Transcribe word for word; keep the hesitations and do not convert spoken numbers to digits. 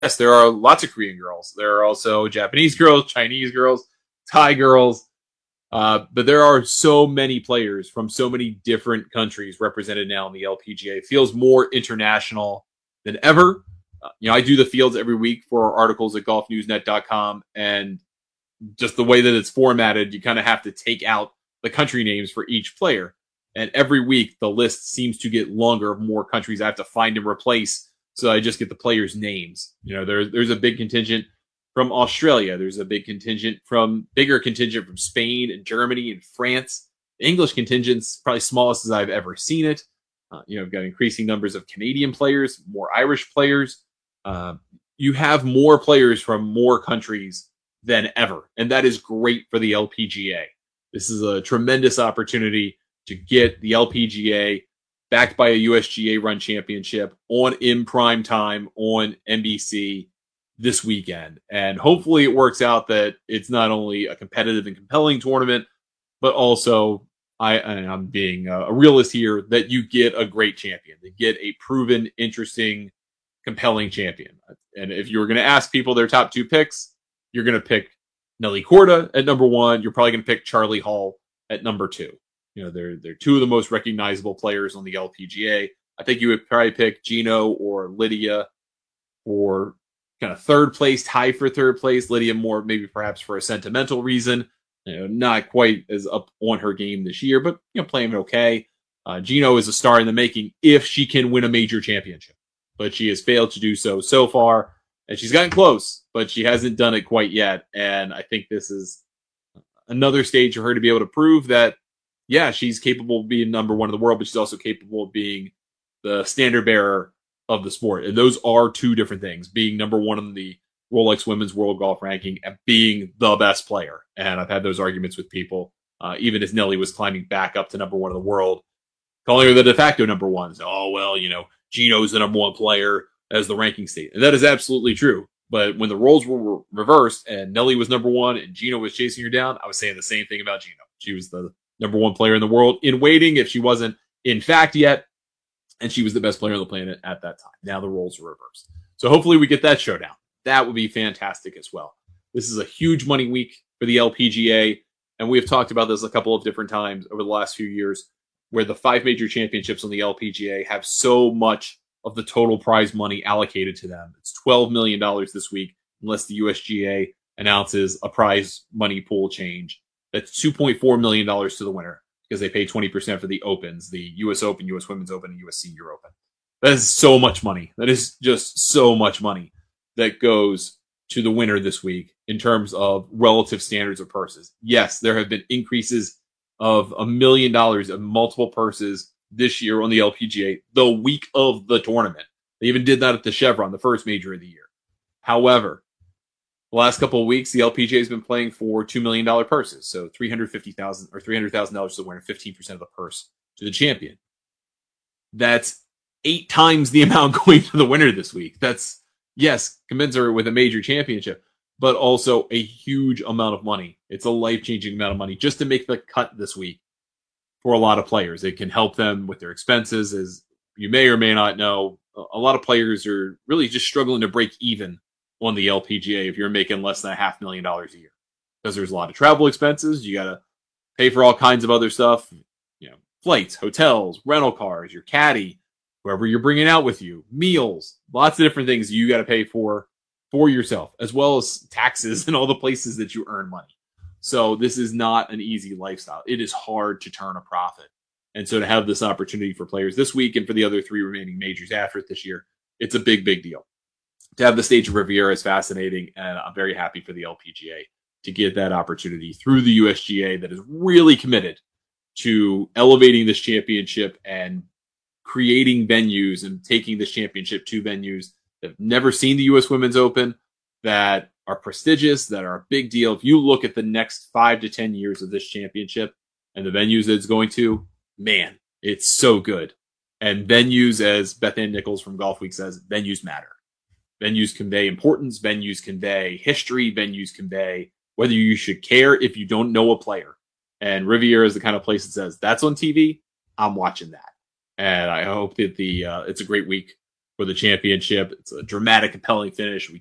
yes, there are lots of Korean girls. There are also Japanese girls, Chinese girls, Thai girls. Uh, but there are so many players from so many different countries represented now in the L P G A. It feels more international than ever. Uh, you know, I do the fields every week for articles at golf news net dot com, and just the way that it's formatted, you kind of have to take out the country names for each player. And every week, the list seems to get longer of more countries I have to find and replace. So I just get the players' names. You know, there's there's a big contingent from Australia. There's a big contingent from bigger contingent from Spain and Germany and France. The English contingent's probably smallest as I've ever seen it. Uh, you know, we've got increasing numbers of Canadian players, more Irish players. Uh, you have more players from more countries than ever, and that is great for the L P G A. This is a tremendous opportunity to get the L P G A backed by a U S G A run championship on in prime time on N B C this weekend. And hopefully it works out that it's not only a competitive and compelling tournament, but also, I, and I'm being a realist here, that you get a great champion, that get a proven, interesting, compelling champion. And if you were going to ask people their top two picks, you're going to pick Nelly Korda at number one. You're probably going to pick Charlie Hall at number two. You know, they're they're two of the most recognizable players on the L P G A. I think you would probably pick Gino or Lydia for kind of third place, tie for third place. Lydia more maybe perhaps for a sentimental reason. You know, not quite as up on her game this year, but you know, playing okay. Uh, Gino is a star in the making if she can win a major championship, but she has failed to do so so far, and she's gotten close, but she hasn't done it quite yet. And I think this is another stage for her to be able to prove that, yeah, she's capable of being number one in the world, but she's also capable of being the standard bearer of the sport. And those are two different things, being number one in the Rolex Women's World Golf Ranking and being the best player. And I've had those arguments with people, uh, even as Nelly was climbing back up to number one in the world, calling her the de facto number one. So, oh, well, you know, Gino's the number one player as the ranking state. And that is absolutely true. But when the roles were reversed and Nelly was number one and Gino was chasing her down, I was saying the same thing about Gino. She was the number one player in the world in waiting, if she wasn't in fact yet, and she was the best player on the planet at that time. Now the roles are reversed. So hopefully we get that showdown. That would be fantastic as well. This is a huge money week for the L P G A, and we have talked about this a couple of different times over the last few years, where the five major championships on the L P G A have so much of the total prize money allocated to them. It's twelve million dollars this week, unless the U S G A announces a prize money pool change. That's two point four million dollars to the winner, because they pay twenty percent for the Opens, the U S Open, U S Women's Open, and U S Senior Open. That is so much money. That is just so much money that goes to the winner this week in terms of relative standards of purses. Yes, there have been increases of a million dollars of multiple purses this year on the L P G A, the week of the tournament. They even did that at the Chevron, the first major of the year. However, the last couple of weeks, the L P G A has been playing for two million dollars purses. So three hundred fifty thousand dollars or three hundred thousand dollars to the winner, fifteen percent of the purse to the champion. That's eight times the amount going to the winner this week. That's, yes, commensurate with a major championship, but also a huge amount of money. It's a life-changing amount of money just to make the cut this week for a lot of players. It can help them with their expenses. As you may or may not know, a lot of players are really just struggling to break even on the L P G A if you're making less than a half million dollars a year, because there's a lot of travel expenses. You got to pay for all kinds of other stuff, you know, flights, hotels, rental cars, your caddy, whoever you're bringing out with you, meals, lots of different things you got to pay for for yourself, as well as taxes and all the places that you earn money. So this is not an easy lifestyle. It is hard to turn a profit. And so to have this opportunity for players this week and for the other three remaining majors after it this year, it's a big, big deal. To have the stage of Riviera is fascinating, and I'm very happy for the L P G A to get that opportunity through the U S G A that is really committed to elevating this championship and creating venues and taking this championship to venues that have never seen the U S Women's Open, that are prestigious, that are a big deal. If you look at the next five to ten years of this championship and the venues that it's going to, man, it's so good. And venues, as Beth Ann Nichols from Golf Week says, venues matter. Venues convey importance. Venues convey history. Venues convey whether you should care if you don't know a player. And Riviera is the kind of place that says, that's on T V, I'm watching that. And I hope that the uh, it's a great week for the championship. It's a dramatic, compelling finish. We